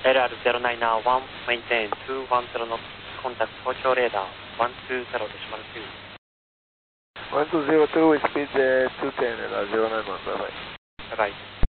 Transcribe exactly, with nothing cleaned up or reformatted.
エルアールゼロナインワン maintain ツーワンゼロ knots contact 早朝レーダーワンツーゼロデシマルツー。 one two zero two with speed uh, two ten and uh, zero nine one, bye bye. Bye bye.